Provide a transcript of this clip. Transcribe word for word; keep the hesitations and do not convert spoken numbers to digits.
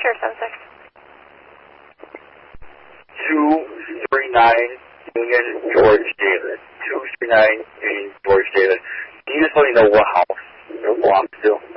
Sure, seven six. two three nine Union George David. two three nine Union George David. Can you just let me know what house it belongs to?